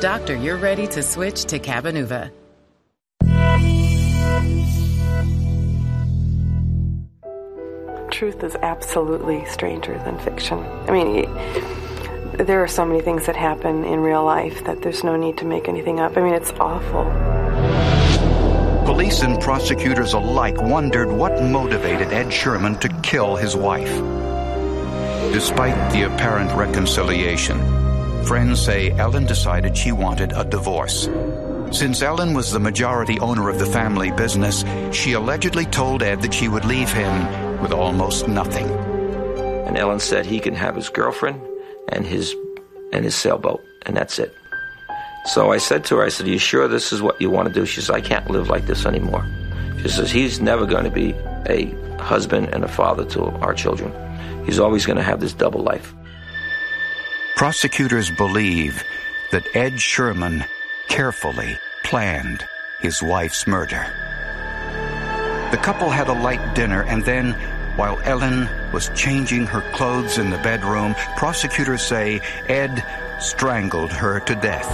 doctor you're ready to switch to Cabenuva. Truth is absolutely stranger than fiction. I mean, there are so many things that happen in real life that there's no need to make anything up. I mean, it's awful. Police and prosecutors alike wondered what motivated Ed Sherman to kill his wife. Despite the apparent reconciliation, friends say Ellen decided she wanted a divorce. Since Ellen was the majority owner of the family business, she allegedly told Ed that she would leave him with almost nothing. And Ellen said he can have his girlfriend and his sailboat, and that's it. So I said to her, I said, are you sure this is what you want to do? She says, I can't live like this anymore. She says, he's never going to be a husband and a father to our children. He's always going to have this double life. Prosecutors believe that Ed Sherman carefully planned his wife's murder. The couple had a light dinner, and then, while Ellen was changing her clothes in the bedroom, prosecutors say Ed strangled her to death.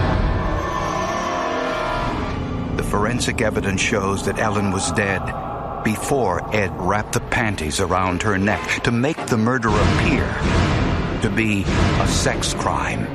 The forensic evidence shows that Ellen was dead before Ed wrapped the panties around her neck to make the murder appear to be a sex crime.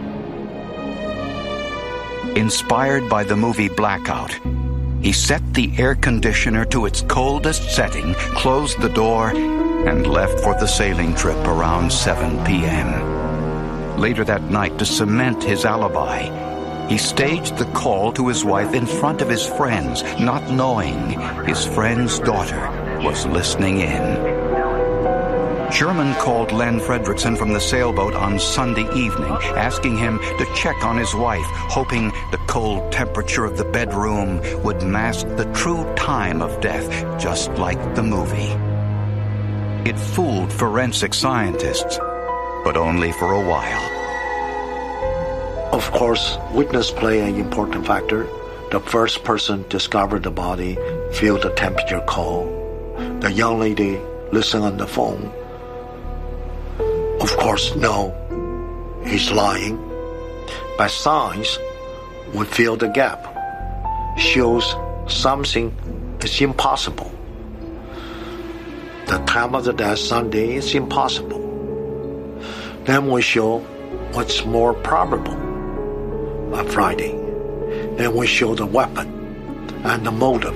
Inspired by the movie Blackout, he set the air conditioner to its coldest setting, closed the door, and left for the sailing trip around 7 p.m. Later that night, to cement his alibi, he staged the call to his wife in front of his friends, not knowing his friend's daughter was listening in. Sherman called Len Fredrickson from the sailboat on Sunday evening, asking him to check on his wife, hoping the cold temperature of the bedroom would mask the true time of death, just like the movie. It fooled forensic scientists, but only for a while. Of course, witness play an important factor. The first person discovered the body, feel the temperature call. The young lady listen on the phone. Of course, no, he's lying. By signs, we fill the gap. Shows something is impossible. The time of the death, Sunday, is impossible. Then we show what's more probable, a Friday. Then we show the weapon and the motive.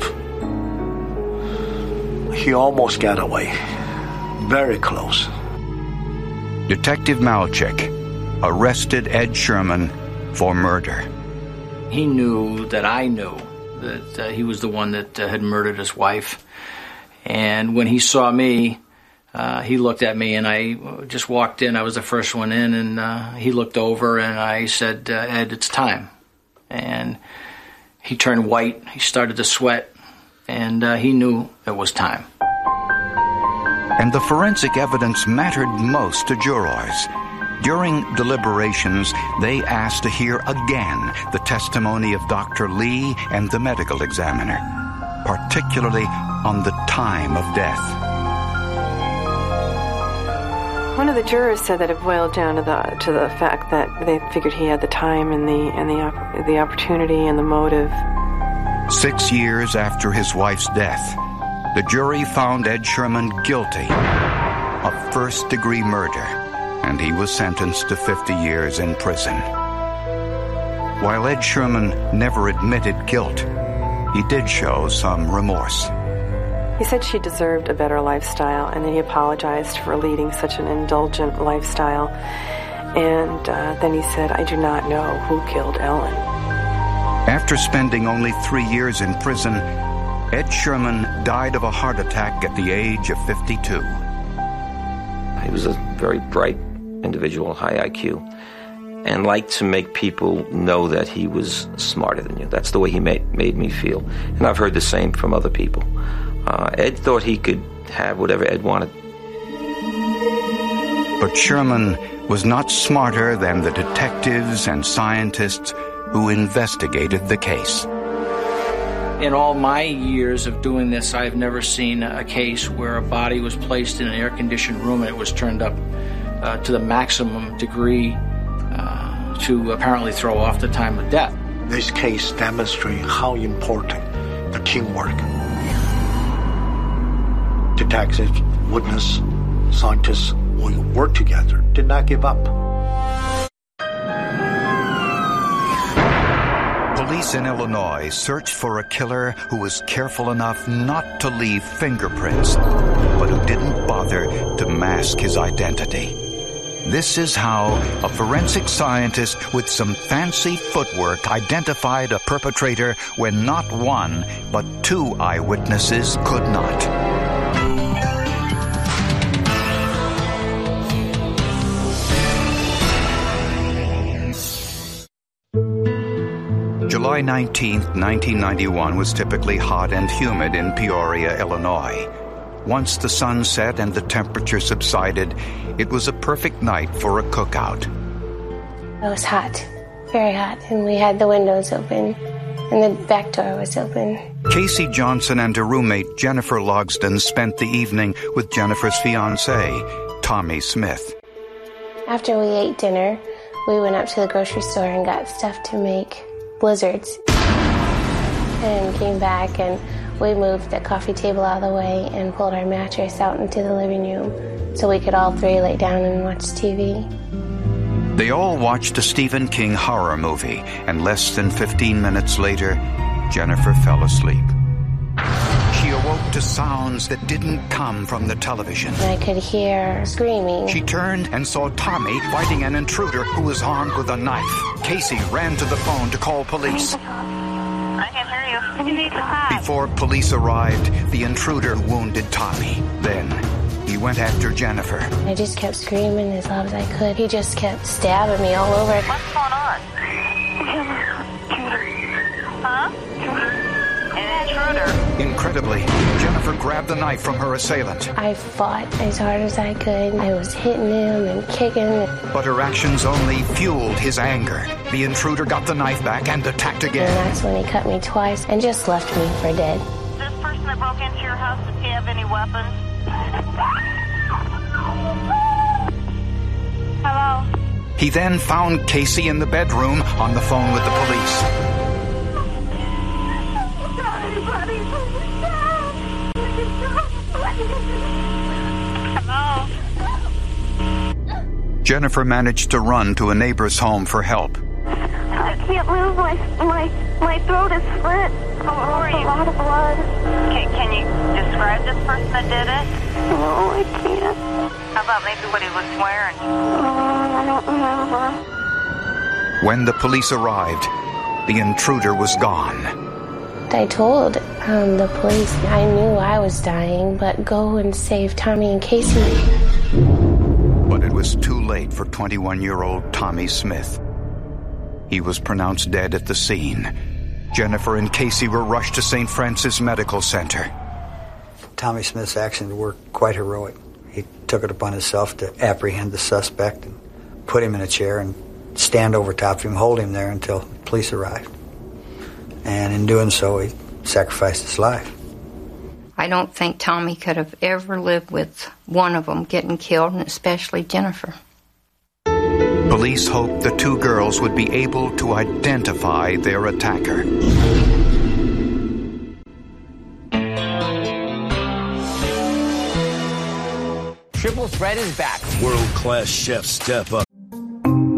He almost got away. Very close. Detective Malchik arrested Ed Sherman for murder. He knew that I knew that he was the one that had murdered his wife. And when he saw me, he looked at me, and I just walked in. I was the first one in, and he looked over, and I said, Ed, it's time. And he turned white. He started to sweat, and he knew it was time. And the forensic evidence mattered most to jurors. During deliberations, they asked to hear again the testimony of Dr. Lee and the medical examiner, particularly on the time of death. One of the jurors said that it boiled down to the fact that they figured he had the time and the opportunity and the motive. 6 years after his wife's death, the jury found Ed Sherman guilty of first-degree murder, and he was sentenced to 50 years in prison. While Ed Sherman never admitted guilt, he did show some remorse. He said she deserved a better lifestyle, and then he apologized for leading such an indulgent lifestyle. And then he said, I do not know who killed Ellen. After spending only 3 years in prison, Ed Sherman died of a heart attack at the age of 52. He was a very bright individual, high IQ, and liked to make people know that he was smarter than you. That's the way he made me feel. And I've heard the same from other people. Ed thought he could have whatever Ed wanted. But Sherman was not smarter than the detectives and scientists who investigated the case. In all my years of doing this, I've never seen a case where a body was placed in an air-conditioned room and it was turned up to the maximum degree to apparently throw off the time of death. This case demonstrates how important the teamwork. Detectives, witness, scientists who worked together did not give up. Police in Illinois searched for a killer who was careful enough not to leave fingerprints, but who didn't bother to mask his identity. This is how a forensic scientist with some fancy footwork identified a perpetrator when not one, but two eyewitnesses could not. July 19, 1991 was typically hot and humid in Peoria, Illinois. Once the sun set and the temperature subsided, it was a perfect night for a cookout. It was hot, very hot, and we had the windows open, and the back door was open. Casey Johnson and her roommate Jennifer Logsdon spent the evening with Jennifer's fiancé, Tommy Smith. After we ate dinner, we went up to the grocery store and got stuff to make blizzards, and came back, and we moved the coffee table out of the way and pulled our mattress out into the living room so we could all three lay down and watch TV. They all watched a Stephen King horror movie, and less than 15 minutes later, Jennifer fell asleep. She awoke to sounds that didn't come from the television. I could hear screaming. She turned and saw Tommy fighting an intruder who was armed with a knife. Casey ran to the phone to call police. I can hear you. You need to hide. Before police arrived, the intruder wounded Tommy. Then he went after Jennifer. I just kept screaming as loud as I could. He just kept stabbing me all over. What's going on? Huh? An intruder. Incredibly, Jennifer grabbed the knife from her assailant. I fought as hard as I could. I was hitting him and kicking. But her actions only fueled his anger. The intruder got the knife back and attacked again. And that's when he cut me twice and just left me for dead. This person that broke into your house, does he have any weapons? Hello? He then found Casey in the bedroom on the phone with the police. Hello? Jennifer managed to run to a neighbor's home for help. I can't move. My throat is slit. A lot of blood. Can you describe this person that did it? No, I can't. How about maybe what he was wearing? I don't remember. When the police arrived, the intruder was gone. I told the police I knew I was dying, but go and save Tommy and Casey. But it was too late for 21-year-old Tommy Smith. He was pronounced dead at the scene. Jennifer and Casey were rushed to St. Francis Medical Center. Tommy Smith's actions were quite heroic. He took it upon himself to apprehend the suspect and put him in a chair and stand over top of him, hold him there until the police arrived. And in doing so, he sacrificed his life. I don't think Tommy could have ever lived with one of them getting killed, and especially Jennifer. Police hoped the two girls would be able to identify their attacker. Triple Threat is back. World-class chefs step up.